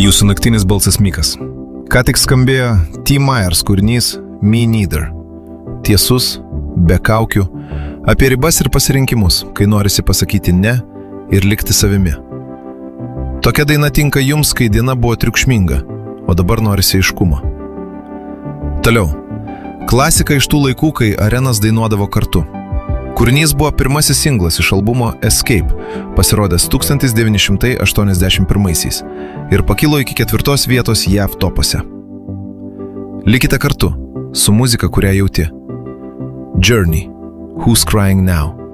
Jūsų naktinis balsas Mikas. Ką tik skambėjo T. Myers kūrinys Me Neither. Tiesus, be kaukių, apie ribas ir pasirinkimus, kai norisi pasakyti ne ir likti savimi. Tokia daina tinka jums, kai diena buvo triukšminga, o dabar norisi aiškumo. Toliau. Klasika iš tų laikų, kai Arenas dainuodavo kartu. Kūrinys buvo pirmasis singlas iš albumo Escape, pasirodęs 1981 ir pakilo iki 4 vietos JAV topuose. Likite kartu su muzika, kurią jauti. Journey, Who's Crying Now?